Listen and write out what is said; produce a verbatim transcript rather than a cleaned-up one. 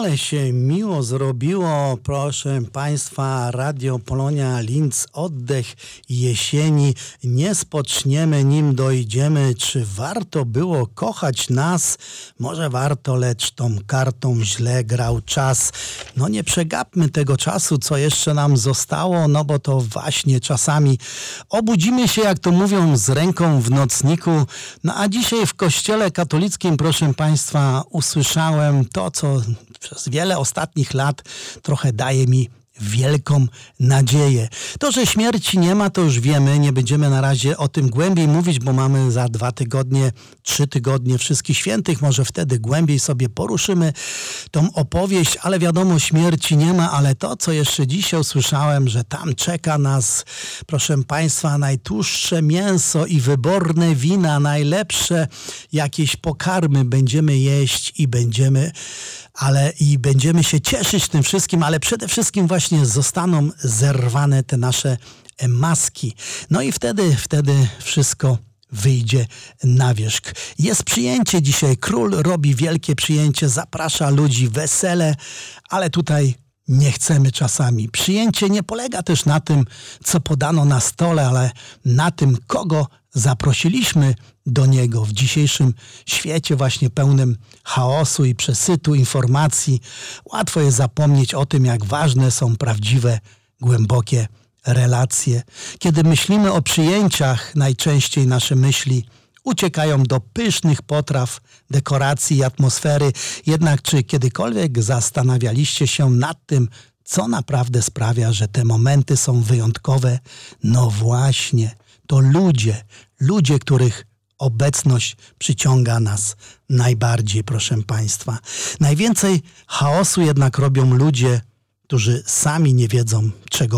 Ale się miło zrobiło, proszę Państwa, Radio Polonia Linz, oddech jesieni. Nie spoczniemy, nim dojdziemy. Czy warto było kochać nas? Może warto, lecz tą kartą źle grał czas. No nie przegapmy tego czasu, co jeszcze nam zostało, no bo to właśnie czasami obudzimy się, jak to mówią, z ręką w nocniku. No a dzisiaj w kościele katolickim, proszę Państwa, usłyszałem to, co przez wiele ostatnich lat trochę daje mi wielką nadzieję. To, że śmierci nie ma, to już wiemy. Nie będziemy na razie o tym głębiej mówić, bo mamy za dwa tygodnie, trzy tygodnie Wszystkich Świętych. Może wtedy głębiej sobie poruszymy tą opowieść, ale wiadomo, śmierci nie ma, ale to, co jeszcze dzisiaj usłyszałem, że tam czeka nas, proszę Państwa, najtłustsze mięso i wyborne wina, najlepsze jakieś pokarmy będziemy jeść i będziemy ale i będziemy się cieszyć tym wszystkim, ale przede wszystkim właśnie zostaną zerwane te nasze maski. No i wtedy, wtedy wszystko wyjdzie na wierzch. Jest przyjęcie dzisiaj. Król robi wielkie przyjęcie, zaprasza ludzi, wesele, ale tutaj nie chcemy czasami. Przyjęcie nie polega też na tym, co podano na stole, ale na tym, kogo zaprosiliśmy do niego w dzisiejszym świecie właśnie pełnym chaosu i przesytu informacji. Łatwo jest zapomnieć o tym, jak ważne są prawdziwe, głębokie relacje. Kiedy myślimy o przyjęciach, najczęściej nasze myśli uciekają do pysznych potraw, dekoracji i atmosfery. Jednak czy kiedykolwiek zastanawialiście się nad tym, co naprawdę sprawia, że te momenty są wyjątkowe? No właśnie, to ludzie, ludzie, których obecność przyciąga nas najbardziej, proszę Państwa. Najwięcej chaosu jednak robią ludzie, którzy sami nie wiedzą, czego